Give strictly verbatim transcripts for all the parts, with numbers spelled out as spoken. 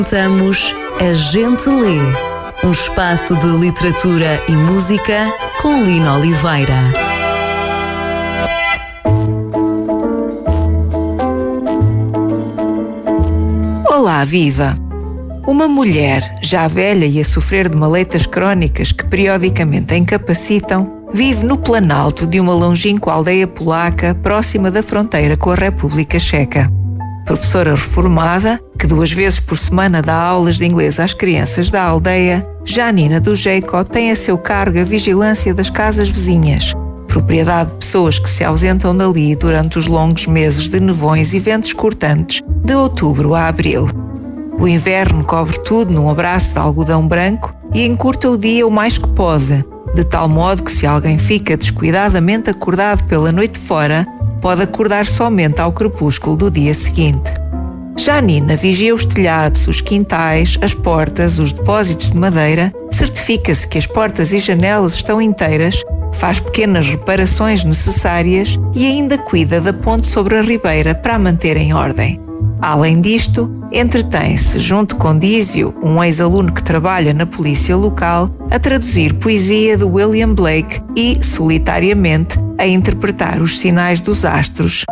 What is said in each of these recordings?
Apresentamos A Gente Lê, um espaço de literatura e música com Lina Oliveira. Olá, viva! Uma mulher, já velha e a sofrer de maleitas crónicas que periodicamente a incapacitam, vive no planalto de uma longínqua aldeia polaca próxima da fronteira com a República Checa. Professora reformada, que duas vezes por semana dá aulas de inglês às crianças da aldeia, Janina Dujejko tem a seu cargo a vigilância das casas vizinhas, propriedade de pessoas que se ausentam dali durante os longos meses de nevões e ventos cortantes de outubro a abril. O inverno cobre tudo num abraço de algodão branco e encurta o dia o mais que pode, de tal modo que se alguém fica descuidadamente acordado pela noite fora, pode acordar somente ao crepúsculo do dia seguinte. Janina vigia os telhados, os quintais, as portas, os depósitos de madeira, certifica-se que as portas e janelas estão inteiras, faz pequenas reparações necessárias e ainda cuida da ponte sobre a ribeira para a manter em ordem. Além disto, entretém-se, junto com Dísio, um ex-aluno que trabalha na polícia local, a traduzir poesia de William Blake e, solitariamente, a interpretar os sinais dos astros.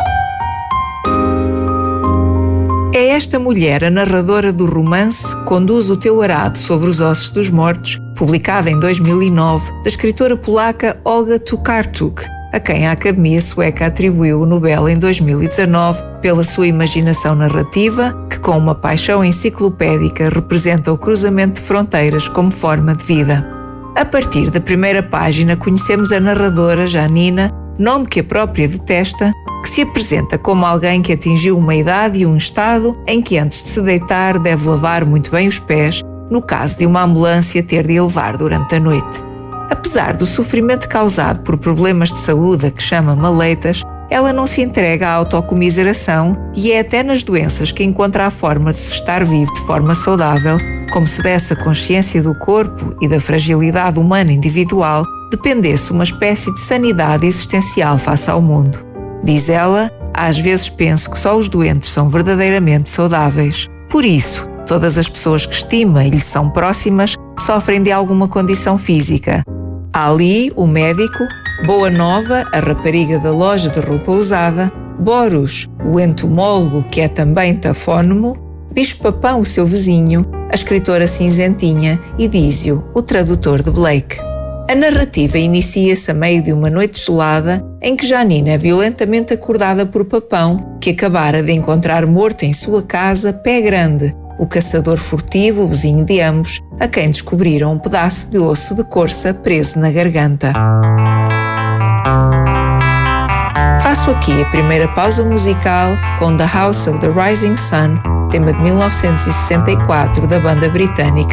É esta mulher a narradora do romance Conduz o Teu Arado sobre os Ossos dos Mortos, publicada em dois mil e nove, da escritora polaca Olga Tokarczuk, a quem a Academia Sueca atribuiu o Nobel em dois mil e dezanove pela sua imaginação narrativa, que com uma paixão enciclopédica representa o cruzamento de fronteiras como forma de vida. A partir da primeira página conhecemos a narradora Janina, nome que a própria detesta, que se apresenta como alguém que atingiu uma idade e um estado em que antes de se deitar deve lavar muito bem os pés, no caso de uma ambulância ter de a levar durante a noite. Apesar do sofrimento causado por problemas de saúde a que chama maleitas, ela não se entrega à autocomiseração e é até nas doenças que encontra a forma de se estar vivo de forma saudável, como se dessa consciência do corpo e da fragilidade humana individual dependesse uma espécie de sanidade existencial face ao mundo. Diz ela, às vezes penso que só os doentes são verdadeiramente saudáveis. Por isso, todas as pessoas que estima e lhe são próximas sofrem de alguma condição física. Ali, o médico, Boa Nova, a rapariga da loja de roupa usada, Boros, o entomólogo que é também tafónomo, Bicho-Papão, o seu vizinho, a escritora cinzentinha e Dísio, o tradutor de Blake. A narrativa inicia-se a meio de uma noite gelada em que Janina é violentamente acordada por Papão, que acabara de encontrar morto em sua casa Pé Grande, o caçador furtivo, vizinho de ambos, a quem descobriram um pedaço de osso de corça preso na garganta. Faço aqui a primeira pausa musical com The House of the Rising Sun, tema de mil novecentos e sessenta e quatro da banda britânica